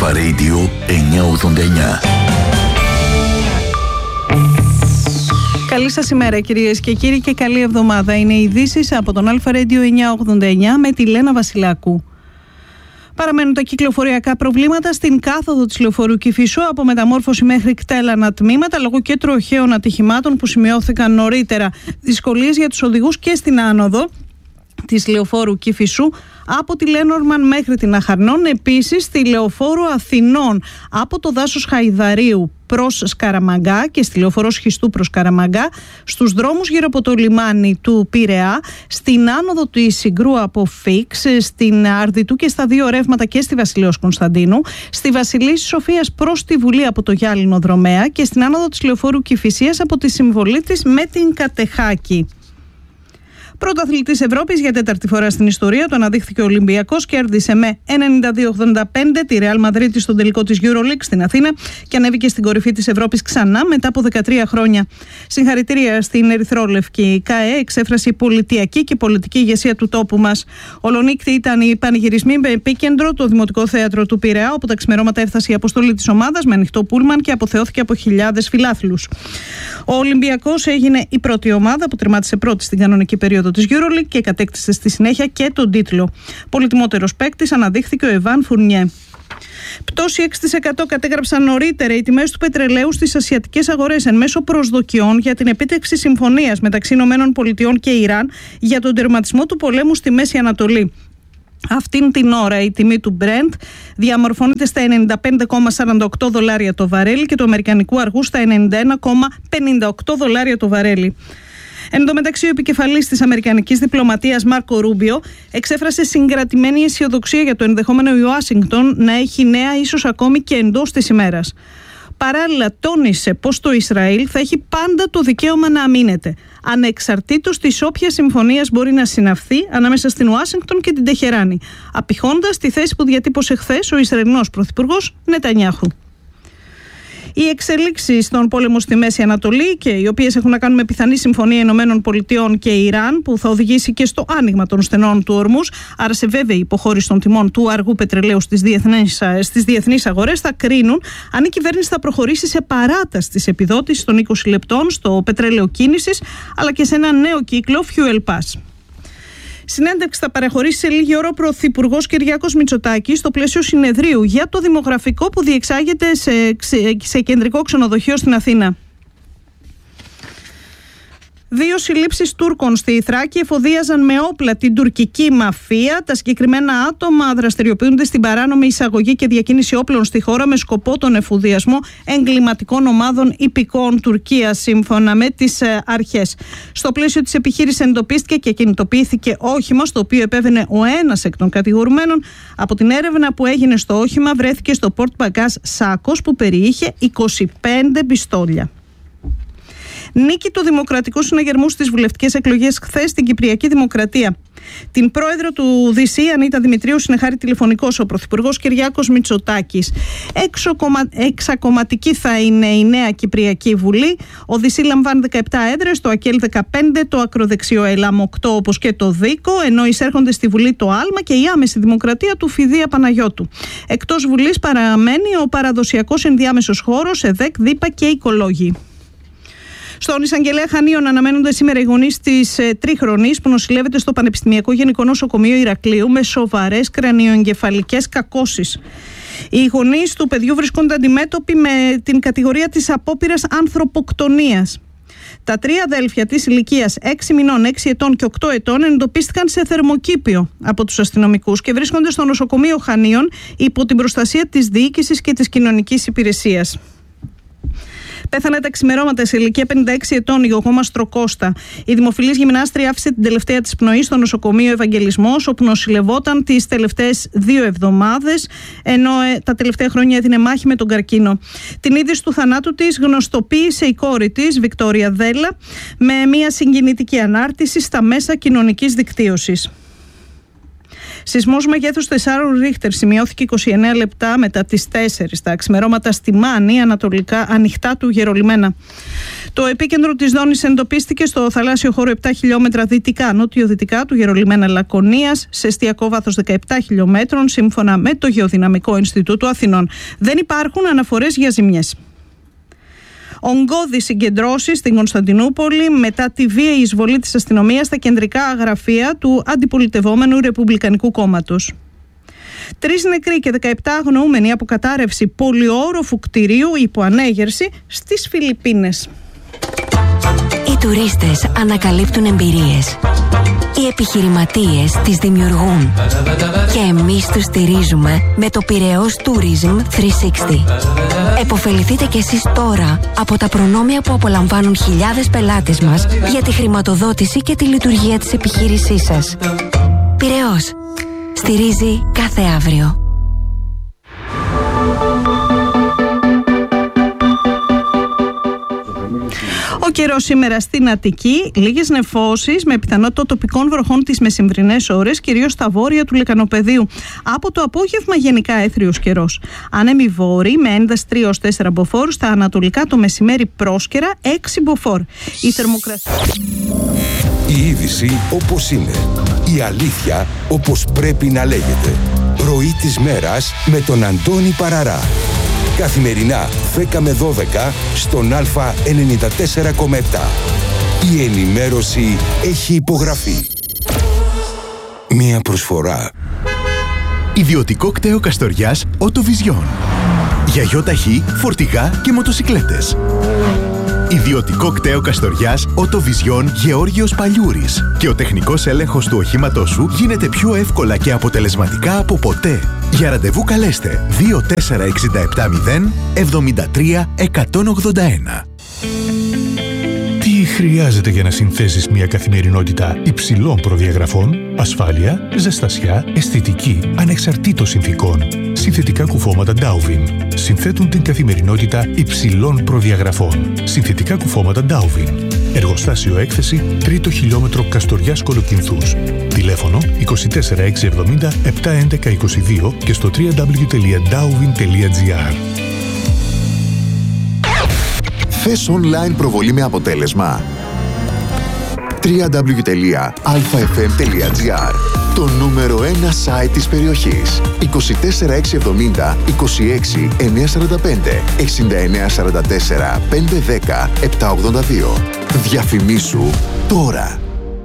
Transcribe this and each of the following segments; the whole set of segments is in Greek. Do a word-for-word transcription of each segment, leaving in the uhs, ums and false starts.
Αλφα Radio εννιακόσια ογδόντα εννιά. Καλή σας ημέρα κυρίες και κύριοι και καλή εβδομάδα. Είναι οι ειδήσεις από τον Αλφα Radio εννιακόσια ογδόντα εννιά με τη Λένα Βασιλάκου. Παραμένουν τα κυκλοφοριακά προβλήματα στην κάθοδο της λεωφορείου Κηφισού από μεταμόρφωση μέχρι κτέλανα τμήματα λόγω και τροχαίων ατυχημάτων που σημειώθηκαν νωρίτερα. Δυσκολίες για τους οδηγούς και στην άνοδο της λεωφόρου Κηφισού από τη Λένορμαν μέχρι την Αχαρνών, επίσης στη λεωφόρο Αθηνών από το δάσος Χαϊδαρίου προς Σκαραμαγκά και στη λεωφόρο Σχιστού προς Σκαραμαγκά, στους δρόμους γύρω από το λιμάνι του Πειραιά, στην άνοδο του Συγκρού από Φίξ, στην Αρδιτού και στα δύο ρεύματα και στη Βασιλέως Κωνσταντίνου, στη Βασιλής Σοφίας προς τη Βουλή από το Γυάλινο Δρομέα και στην άνοδο της λεωφόρου Κηφισίας από τη συμβολή της με την Κατεχάκη. Πρωταθλητής Ευρώπης για τέταρτη φορά στην ιστορία, το αναδείχθηκε ο Ολυμπιακός, κέρδισε με ενενήντα δύο ογδόντα πέντε τη Ρεάλ Μαδρίτη στον τελικό της EuroLeague στην Αθήνα και ανέβηκε στην κορυφή της Ευρώπης ξανά μετά από δεκατρία χρόνια. Συγχαρητήρια στην Ερυθρόλευκη. ΚΑΕ εξέφρασε η πολιτιακή και πολιτική ηγεσία του τόπου μας. Ολονύκτη ήταν οι πανηγυρισμοί με επίκεντρο το Δημοτικό Θέατρο του Πειραιά, όπου τα ξημερώματα έφτασε η αποστολή της ομάδας με ανοιχτό πούλμαν και αποθεώθηκε από χιλιάδες φιλάθλους. Ο Ολυμπιακός έγινε η πρώτη ομάδα που τερμάτισε πρώτη στην κανονική περίοδο της EuroLeague και κατέκτησε στη συνέχεια και τον τίτλο. Πολυτιμότερος παίκτης αναδείχθηκε ο Εβάν Φουρνιέ. Πτώση έξι τοις εκατό κατέγραψαν νωρίτερα οι τιμές του πετρελαίου στις ασιατικές αγορές εν μέσω προσδοκιών για την επίτευξη συμφωνίας μεταξύ ΗΠΑ και Ιράν για τον τερματισμό του πολέμου στη Μέση Ανατολή. Αυτήν την ώρα η τιμή του Brent διαμορφώνεται στα ενενήντα πέντε κόμμα σαράντα οκτώ δολάρια το βαρέλι και του αμερικανικού αργού στα ενενήντα ένα κόμμα πενήντα οκτώ δολάρια το βαρέλι. Εν τω μεταξύ, ο επικεφαλής της αμερικανικής διπλωματίας Μάρκο Ρούμπιο εξέφρασε συγκρατημένη αισιοδοξία για το ενδεχόμενο η Ουάσιγκτον να έχει νέα ίσως ακόμη και εντός της ημέρας. Παράλληλα, τόνισε πως το Ισραήλ θα έχει πάντα το δικαίωμα να αμήνεται, ανεξαρτήτως της όποιας συμφωνίας μπορεί να συναυθεί ανάμεσα στην Ουάσιγκτον και την Τεχεράνη, απηχώντας τη θέση που διατύπωσε χθες ο Ισραηλινός πρωθυπουργός Νετανιάχου. Οι εξελίξεις στον πόλεμο στη Μέση Ανατολή και οι οποίες έχουν να κάνουν με πιθανή συμφωνία Ηνωμένων Πολιτειών και Ιράν που θα οδηγήσει και στο άνοιγμα των στενών του ορμούς, άρα σε βέβαιη υποχώρηση των τιμών του αργού πετρελαίου στις διεθνείς, στις διεθνείς αγορές, θα κρίνουν αν η κυβέρνηση θα προχωρήσει σε παράταση της επιδότησης των είκοσι λεπτών στο πετρέλαιο κίνησης αλλά και σε ένα νέο κύκλο Fuel Pass. Συνέντευξη θα παραχωρήσει σε λίγη ώρα ο Πρωθυπουργός Κυριάκος Μητσοτάκης στο πλαίσιο συνεδρίου για το δημογραφικό που διεξάγεται σε, σε κεντρικό ξενοδοχείο στην Αθήνα. Δύο συλλήψεις Τούρκων στη Θράκη εφοδίαζαν με όπλα την τουρκική μαφία. Τα συγκεκριμένα άτομα δραστηριοποιούνται στην παράνομη εισαγωγή και διακίνηση όπλων στη χώρα με σκοπό τον εφοδιασμό εγκληματικών ομάδων υπηκόων Τουρκίας, σύμφωνα με τις αρχές. Στο πλαίσιο της επιχείρησης εντοπίστηκε και κινητοποιήθηκε όχημα, στο οποίο επέβαινε ο ένας εκ των κατηγορουμένων. Από την έρευνα που έγινε στο όχημα, βρέθηκε στο πορτ μπαγκάζ σάκος που περιείχε είκοσι πέντε πιστόλια. Νίκη του Δημοκρατικού Συναγερμού στις βουλευτικές εκλογές χθες στην Κυπριακή Δημοκρατία. Την πρόεδρο του ΔΣ, Ανίτα Δημητρίου, συνεχάρη τηλεφωνικός ο Πρωθυπουργός Κυριάκος Μητσοτάκης. Εξακομματική θα είναι η νέα Κυπριακή Βουλή. Ο ΔΣ λαμβάνει δεκαεπτά έδρες, το ΑΚΕΛ δεκαπέντε, το ακροδεξιό ΕΛΑΜ οκτώ όπως και το ΔΥΚΟ, ενώ εισέρχονται στη Βουλή το ΑΛΜΑ και η άμεση δημοκρατία του Φιδία Παναγιώτου. Εκτός Βουλής παραμένει ο παραδοσιακός ενδιάμεσος χώρος, ΕΔΕΚ, ΔΥΠΑ και Οικολόγοι. Στον Εισαγγελέα Χανίων αναμένονται σήμερα οι γονείς της ε, τρίχρονης που νοσηλεύεται στο Πανεπιστημιακό Γενικό Νοσοκομείο Ηρακλείου με σοβαρές κρανιοεγκεφαλικές κακώσεις. Οι γονείς του παιδιού βρίσκονται αντιμέτωποι με την κατηγορία της απόπειρας ανθρωποκτονίας. Τα τρία αδέλφια της ηλικίας έξι μηνών, έξι ετών και οκτώ ετών εντοπίστηκαν σε θερμοκήπιο από τους αστυνομικούς και βρίσκονται στο νοσοκομείο Χανίων υπό την προστασία της διοίκησης και της κοινωνικής υπηρεσίας. Πέθανε τα ξημερώματα σε ηλικία πενήντα έξι ετών η Γογό Μαστροκώστα. Η δημοφιλής γυμνάστρια άφησε την τελευταία της πνοή στο νοσοκομείο Ευαγγελισμός, όπου νοσηλευόταν τις τελευταίες δύο εβδομάδες, ενώ ε, τα τελευταία χρόνια έδινε μάχη με τον καρκίνο. Την είδηση του θανάτου της γνωστοποίησε η κόρη της, Βικτόρια Δέλα, με μια συγκινητική ανάρτηση στα μέσα κοινωνικής δικτύωσης. Σεισμός μεγέθους τεσσάρων Ρίχτερ σημειώθηκε είκοσι εννέα λεπτά μετά τις τέσσερις τα ξημερώματα στη Μάνη, ανατολικά ανοιχτά του Γερολιμένα. Το επίκεντρο της ζώνης εντοπίστηκε στο θαλάσσιο χώρο επτά χιλιόμετρα δυτικά, νότιο-δυτικά του Γερολιμένα Λακωνίας, σε εστιακό βάθος δεκαεπτά χιλιόμετρων, σύμφωνα με το Γεωδυναμικό Ινστιτούτο Αθηνών. Δεν υπάρχουν αναφορές για ζημιές. Ογκώδεις συγκεντρώσεις στην Κωνσταντινούπολη μετά τη βίαιη εισβολή της αστυνομίας στα κεντρικά γραφεία του αντιπολιτευόμενου Ρεπουμπλικανικού Κόμματος. Τρεις νεκροί και δεκαεπτά αγνοούμενοι από κατάρρευση πολυόροφου κτηρίου υπό ανέγερση στις Φιλιππίνες. Οι τουρίστες ανακαλύπτουν εμπειρίες. Οι επιχειρηματίες τις δημιουργούν. Και εμείς τους στηρίζουμε με το Πειραιώς Tourism τριακόσια εξήντα. Εποφεληθείτε κι εσείς τώρα από τα προνόμια που απολαμβάνουν χιλιάδες πελάτες μας για τη χρηματοδότηση και τη λειτουργία της επιχείρησής σας. Πειραιώς. Στηρίζει κάθε αύριο. Ο καιρός σήμερα στην Αττική, λίγες νεφώσεις με πιθανότητα τοπικών βροχών τις μεσημβρινές ώρες, κυρίως στα βόρεια του Λεκανοπεδίου. Από το απόγευμα γενικά έθριος καιρός. Άνεμοι βόρειοι με ένταση τρία έως τέσσερα μποφόρ, στα ανατολικά το μεσημέρι πρόσκαιρα έξι μποφόρ. Η θερμοκρασία. Η είδηση όπως είναι. Η αλήθεια όπως πρέπει να λέγεται. Πρωί της μέρας με τον Αντώνη Παραρά. Καθημερινά δέκα με δώδεκα στον Α ενενήντα τέσσερα κόμμα επτά. Η ενημέρωση έχει υπογραφεί. Μία προσφορά. Ιδιωτικό κτέο Καστοριάς Οτοβιζιόν. Για γιοταχή, φορτηγά και μοτοσικλέτες. Ιδιωτικό κτέο Καστοριάς Οτοβιζιόν Γεώργιος Παλιούρης. Και ο τεχνικός έλεγχος του οχήματός σου γίνεται πιο εύκολα και αποτελεσματικά από ποτέ. Για ραντεβού καλέστε δύο τέσσερα έξι επτά μηδέν εβδομήντα τρία εκατόν ογδόντα ένα. Τι χρειάζεται για να συνθέσεις μια καθημερινότητα υψηλών προδιαγραφών? Ασφάλεια, ζεστασιά, αισθητική, ανεξαρτήτως συνθήκων. Συνθετικά κουφώματα Dowvin συνθέτουν την καθημερινότητα υψηλών προδιαγραφών. Συνθετικά κουφώματα Dowvin. Εργοστάσιο έκθεση τρίτο χιλιόμετρο Καστοριάς Κολοκυνθούς. Τηλέφωνο είκοσι τέσσερα έξι εβδομήντα επτά έντεκα είκοσι δύο και στο double-u double-u double-u τελεία dowvin τελεία gr. Θες online προβολή με αποτέλεσμα? double-u double-u double-u τελεία αλφα εφ εμ τελεία gr. Το νούμερο ένα site της περιοχής. είκοσι τέσσερα έξι εβδομήντα είκοσι έξι εννιακόσια σαράντα πέντε εξήντα εννέα σαράντα τέσσερα πεντακόσια δέκα επτακόσια ογδόντα δύο. Διαφημίσου τώρα.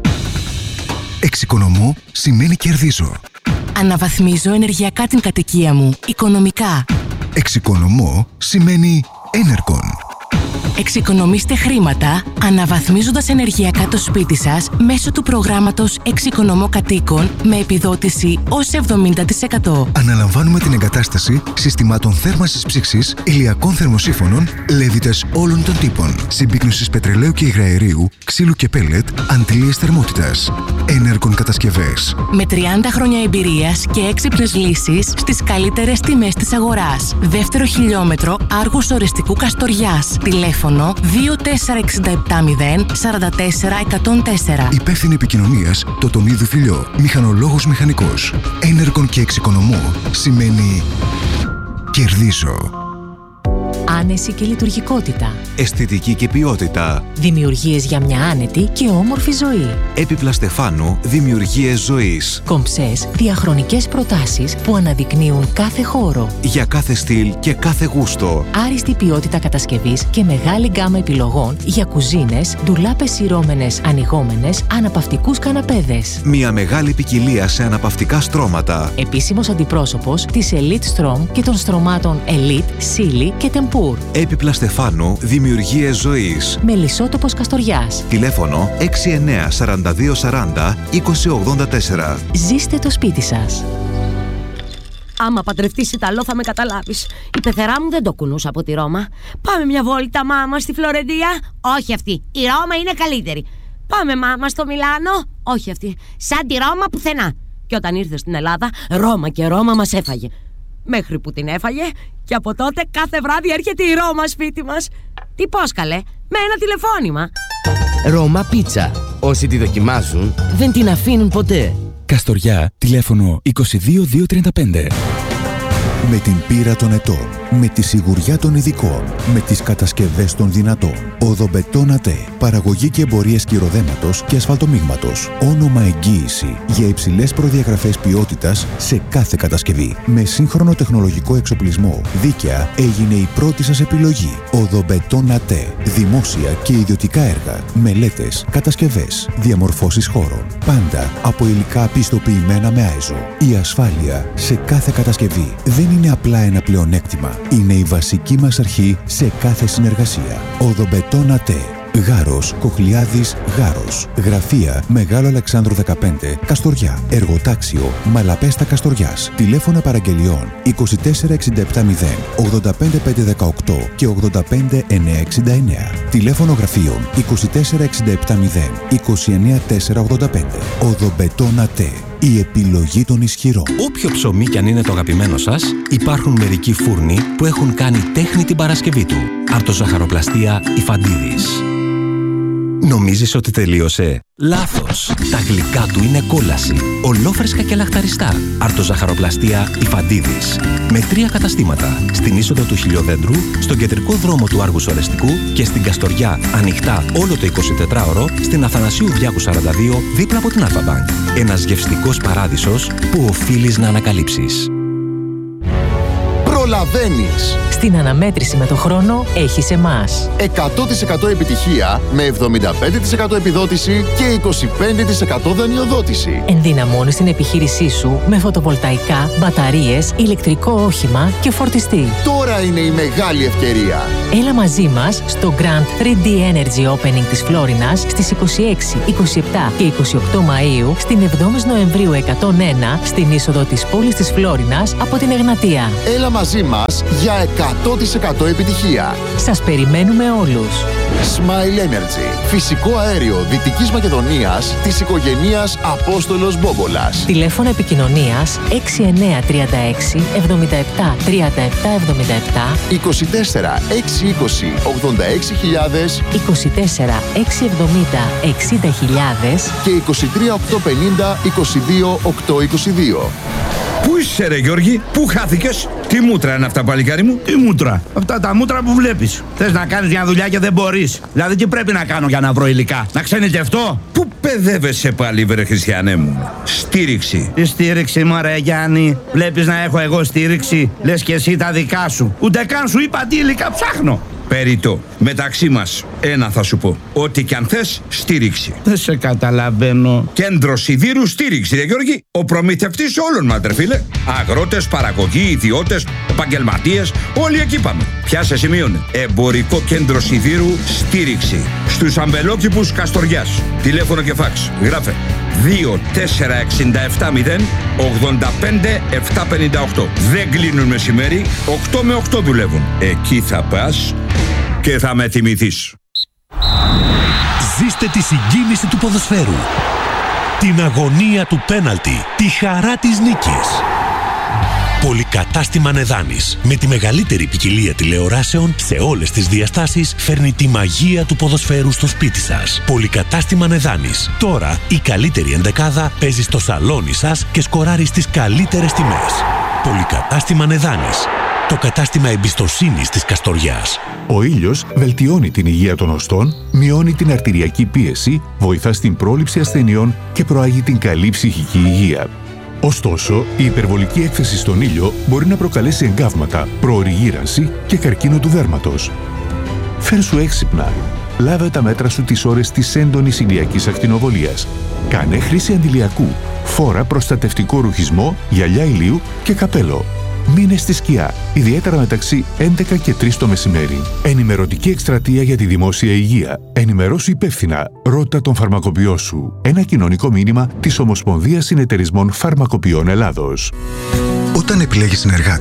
Εξοικονομώ σημαίνει κερδίζω. Αναβαθμίζω ενεργειακά την κατοικία μου, οικονομικά. Εξοικονομώ σημαίνει Enercon. Εξοικονομήστε χρήματα αναβαθμίζοντας ενεργειακά το σπίτι σας μέσω του προγράμματος Εξοικονομώ Κατοίκων με επιδότηση ως εβδομήντα τοις εκατό. Αναλαμβάνουμε την εγκατάσταση συστημάτων θέρμανσης ψήξης, ηλιακών θερμοσύφωνων, λέβητες όλων των τύπων, συμπίκνωσης πετρελαίου και υγραερίου, ξύλου και πέλετ, αντλίες θερμότητας. Enercon κατασκευές. Με τριάντα χρόνια εμπειρίας και έξυπνες λύσεις στις καλύτερες τιμές της αγοράς. Δεύτερο χιλιόμετρο Άργους Οριστικού Καστοριάς. Τηλέφωνο δύο τέσσερα έξι επτά μηδέν σαράντα τέσσερα εκατόν τέσσερα. Υπεύθυνη επικοινωνίας Τοτονίδου Φιλιό. Μηχανολόγος μηχανικός. Enercon και εξοικονομώ σημαίνει κερδίζω. Άνεση και λειτουργικότητα. Αισθητική και ποιότητα. Δημιουργίες για μια άνετη και όμορφη ζωή. Έπιπλα Στεφάνου, δημιουργίες ζωής. Κομψές, διαχρονικές προτάσεις που αναδεικνύουν κάθε χώρο. Για κάθε στυλ και κάθε γούστο. Άριστη ποιότητα κατασκευής και μεγάλη γκάμα επιλογών για κουζίνες, ντουλάπες σειρώμενες, ανοιγόμενες, αναπαυτικούς καναπέδες. Μια μεγάλη ποικιλία σε αναπαυτικά στρώματα. Επίσημος αντιπρόσωπος της Elite Strom και των στρωμάτων Elite, Silly και Tempur. Έπιπλα Στεφάνου, δημιουργίες ζωής. Μελισσότοπος Καστοριάς. Τηλέφωνο έξι εννέα σαράντα δύο σαράντα είκοσι ογδόντα τέσσερα. Ζήστε το σπίτι σας. Άμα παντρευτείς Ιταλό θα με καταλάβεις. Η πεθερά μου δεν το κουνούσε από τη Ρώμα. Πάμε μια βόλτα, μάμα, στη Φλωρεντία. Όχι αυτή. Η Ρώμα είναι καλύτερη. Πάμε, μάμα, στο Μιλάνο. Όχι αυτή. Σαν τη Ρώμα πουθενά. Και όταν ήρθε στην Ελλάδα, Ρώμα και Ρώμα μας έφαγε. Μέχρι που την έφαγε και από τότε κάθε βράδυ έρχεται η Ρώμα σπίτι μας. Τι πώς καλέ, με ένα τηλεφώνημα. Ρώμα πίτσα. Όσοι τη δοκιμάζουν δεν την αφήνουν ποτέ. Καστοριά, τηλέφωνο είκοσι δύο χιλιάδες διακόσια τριάντα πέντε. Με την πείρα των ετών, με τη σιγουριά των ειδικών, με τις κατασκευές των δυνατών. Οδομπετόν ΑΤΕ. Παραγωγή και εμπορίες κυροδέματος και ασφαλτομίγματος. Όνομα εγγύηση για υψηλές προδιαγραφές ποιότητας σε κάθε κατασκευή. Με σύγχρονο τεχνολογικό εξοπλισμό. Δίκαια έγινε η πρώτη σας επιλογή. Οδομπετόν ΑΤΕ. Δημόσια και ιδιωτικά έργα. Μελέτες, κατασκευές, διαμορφώσεις χώρων. Πάντα από υλικά πιστοποιημένα με άιζο. Η ασφάλεια σε κάθε κατασκευή δεν είναι απλά ένα πλεονέκτημα. Είναι η βασική μας αρχή σε κάθε συνεργασία. Οδομπετόν ΑΤΕ. Γάρος, Κοχλιάδης, Γάρος. Γραφεία Μεγάλο Αλεξάνδρου δεκαπέντε, Καστοριά. Εργοτάξιο Μαλαπέστα Καστοριάς. Τηλέφωνα παραγγελιών είκοσι τέσσερα εξήντα επτά μηδέν ογδόντα πέντε πεντακόσια δεκαοκτώ και ογδόντα πέντε εννιακόσια εξήντα εννέα. Τηλέφωνο γραφείων είκοσι τέσσερα εξήντα επτά μηδέν είκοσι εννέα τετρακόσια ογδόντα πέντε. Οδομπετόν ΑΤΕ. Η επιλογή των ισχυρών. Όποιο ψωμί κι αν είναι το αγαπημένο σας, υπάρχουν μερικοί φούρνοι που έχουν κάνει τέχνη την Παρασκευή του. Αρτοζαχαροπλαστεία Ιφαντίδης. Νομίζεις ότι τελείωσε? Λάθος! Τα γλυκά του είναι κόλαση. Ολόφρεσκα και λαχταριστά. Αρτοζαχαροπλαστεία Ιφαντίδης. Με τρία καταστήματα. Στην είσοδο του Χιλιοδέντρου, στον κεντρικό δρόμο του Άργους Ορεστικού και στην Καστοριά, ανοιχτά όλο το εικοσιτετράωρο, στην Αθανασίου Διάκου σαράντα δύο, δίπλα από την Αλφα-Μπανκ. Ένας γευστικός παράδεισος που οφείλεις να ανακαλύψεις. Προλαβαίνεις! Στην αναμέτρηση με το χρόνο έχεις εμάς. εκατό τοις εκατό επιτυχία με εβδομήντα πέντε τοις εκατό επιδότηση και είκοσι πέντε τοις εκατό δανειοδότηση. Ενδυναμώνεις την επιχείρησή σου με φωτοβολταϊκά, μπαταρίες, ηλεκτρικό όχημα και φορτιστή. Τώρα είναι η μεγάλη ευκαιρία. Έλα μαζί μας στο Grand θρι ντι Energy Opening της Φλόρινας στις είκοσι έξι, είκοσι επτά και είκοσι οκτώ Μαΐου, στην εβδόμη Νοεμβρίου εκατόν ένα, στην είσοδο της πόλης της Φλόρινας από την Εγνατία. Έλα μαζί μας για εκατό τοις εκατό επιτυχία. Σας περιμένουμε όλους. Smile Energy. Φυσικό αέριο Δυτικής Μακεδονίας της οικογενείας Απόστολος Μπόμπολας. Τηλέφωνο επικοινωνίας έξι εννέα τρία έξι εβδομήντα επτά τριάντα επτά εβδομήντα επτά, είκοσι τέσσερα εξακόσια είκοσι ογδόντα έξι χιλιάδες, είκοσι τέσσερα εξακόσια εβδομήντα εξήντα χιλιάδες και είκοσι τρία οκτακόσια πενήντα είκοσι δύο οκτακόσια είκοσι δύο. Πού είσαι ρε Γιώργη, πού χάθηκες? Τι μούτρα είναι αυτά παλικάρι μου? Τι μούτρα? Αυτά τα μούτρα που βλέπεις. Θες να κάνεις μια δουλειά και δεν μπορείς. Δηλαδή τι πρέπει να κάνω για να βρω υλικά? Να ξενιτευτώ? Πού παιδεύεσαι πάλι βρε Χριστιανέ μου? Στήριξη. Τι στήριξη μωρέ Γιάννη? Βλέπεις να έχω εγώ στήριξη? Λες και εσύ τα δικά σου. Ούτε καν σου είπα τι υλικά ψάχνω. Περιττό. Μεταξύ μας, ένα θα σου πω. Ό,τι κι αν θες, στήριξη. Δεν σε καταλαβαίνω. Κέντρο Σιδήρου στήριξη, ρε Γιώργη. Ο προμηθευτής όλων μας, ρε φίλε. Αγρότες, παραγωγοί, ιδιώτες, επαγγελματίες, όλοι εκεί πάμε. Πιάσε σημείωνε. Εμπορικό κέντρο Σιδήρου στήριξη. Στους αμπελόκηπους Καστοριάς. Τηλέφωνο και φάξ. Γράφε. δύο τέσσερα εξήντα επτά μηδέν ογδόντα πέντε επτακόσια πενήντα οκτώ. Δεν κλείνουν μεσημέρι, οκτώ με οκτώ δουλεύουν. Εκεί θα πας και θα με θυμηθείς. Ζήστε τη συγκίνηση του ποδοσφαίρου, την αγωνία του πέναλτι, τη χαρά της νίκης. Πολυκατάστημα Νεδάνης, με τη μεγαλύτερη ποικιλία τηλεοράσεων σε όλες τις διαστάσεις, φέρνει τη μαγεία του ποδοσφαίρου στο σπίτι σας. Πολυκατάστημα Νεδάνης. Τώρα η καλύτερη ενδεκάδα παίζει στο σαλόνι σας και σκοράρει στις καλύτερες τιμές. Πολυκατάστημα Νεδάνης. Το κατάστημα εμπιστοσύνης της Καστοριάς. Ο ήλιος βελτιώνει την υγεία των οστών, μειώνει την αρτηριακή πίεση, βοηθά στην πρόληψη ασθενειών και προάγει την καλή ψυχική υγεία. Ωστόσο, η υπερβολική έκθεση στον ήλιο μπορεί να προκαλέσει εγκάβματα, προοριγύρανση και καρκίνο του δέρματος. Φέρσου έξυπνα. Λάβε τα μέτρα σου τις ώρες της έντονης ηλιακής ακτινοβολίας. Κάνε χρήση αντιλιακού. Φόρα προστατευτικό ρουχισμό, γυαλιά ηλίου και καπέλο. Μείνε στη σκιά, ιδιαίτερα μεταξύ έντεκα και τρεις το μεσημέρι. Ενημερωτική εκστρατεία για τη δημόσια υγεία. Ενημερώσου υπεύθυνα. Ρώτα τον φαρμακοποιό σου. Ένα κοινωνικό μήνυμα της Ομοσπονδίας Συνεταιρισμών Φαρμακοποιών Ελλάδος. Όταν επιλέγεις συνεργάτες,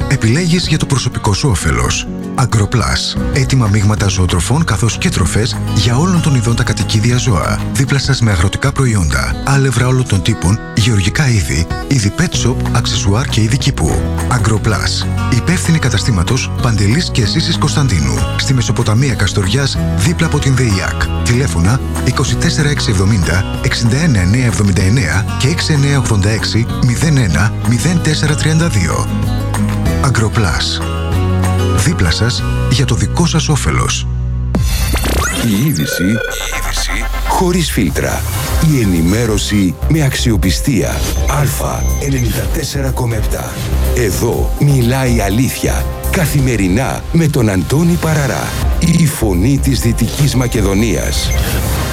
επιλέγεις για το προσωπικό σου όφελος. Agroplus. Έτοιμα μείγματα ζωοτροφών καθώς και τροφές για όλων των ειδών τα κατοικίδια ζώα. Δίπλα σας με αγροτικά προϊόντα, άλευρα όλων των τύπων, γεωργικά είδη, είδη pet shop, αξεσουάρ και είδη κήπου. Agroplus. Υπεύθυνη καταστήματος Παντελής και Ζήσης Κωνσταντίνου. Στη Μεσοποταμία Καστοριάς, δίπλα από την ΔΕΙΑΚ. Τηλέφωνα είκοσι τέσσερα εξακόσια εβδομήντα εξήντα ένα εννιακόσια εβδομήντα εννέα και έξι εννιακόσια ογδόντα έξι μηδέν ένα μηδέν τέσσερα τριάντα δύο. Agroplus. Δίπλα σας για το δικό σας όφελος. Η είδηση, η είδηση χωρίς φίλτρα. Η ενημέρωση με αξιοπιστία. Α ενενήντα τέσσερα κόμμα επτά. Εδώ μιλάει η αλήθεια. Καθημερινά με τον Αντώνη Παραρά. Η φωνή της Δυτικής Μακεδονίας.